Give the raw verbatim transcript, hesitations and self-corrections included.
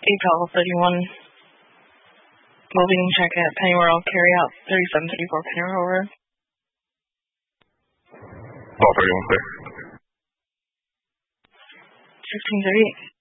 April thirty-one. Moving check at Pennyworld. Carry out thirty-seven thirty-four Pennyworld Road. Ball thirty-one clear. sixteen thirty-eight.